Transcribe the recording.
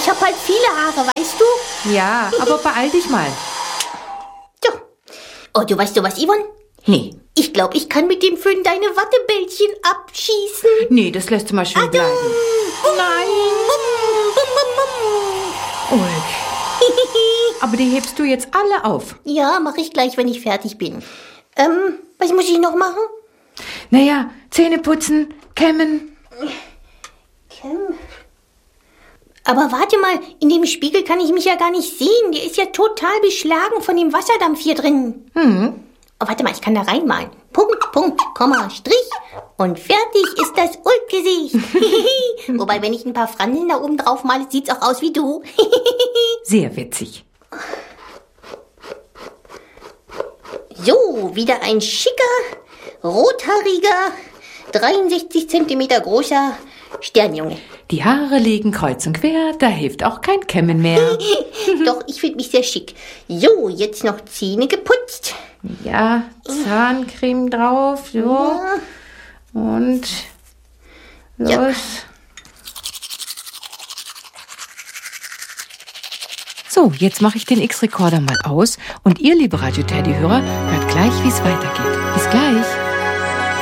habe halt viele Haare, weißt du? Ja, aber beeil dich mal. So. Oh, du weißt was, Yvonne? Nee. Ich glaube, ich kann mit dem Föhn deine Wattebällchen abschießen. Nee, das lässt du mal schön bleiben. Nein. Ulk. Aber die hebst du jetzt alle auf. Ja, mache ich gleich, wenn ich fertig bin. Was muss ich noch machen? Naja, Zähne putzen, kämmen. Aber warte mal, in dem Spiegel kann ich mich ja gar nicht sehen. Der ist ja total beschlagen von dem Wasserdampf hier drin. Oh, warte mal, ich kann da reinmalen. Punkt, Punkt, Komma, Strich. Und fertig ist das Ulk-Gesicht. Wobei, wenn ich ein paar Fransen da oben drauf male, sieht's auch aus wie du. Sehr witzig. So, wieder ein schicker, rothaariger, 63 Zentimeter großer Sternjunge. Die Haare liegen kreuz und quer, da hilft auch kein Kämmen mehr. Doch, ich finde mich sehr schick. So, jetzt noch Zähne geputzt. Ja, Zahncreme drauf, so. Ja. Und los. Ja. So, jetzt mache ich den X-Rekorder mal aus und ihr, liebe Radio-Teddy-Hörer, hört gleich, wie es weitergeht. Bis gleich.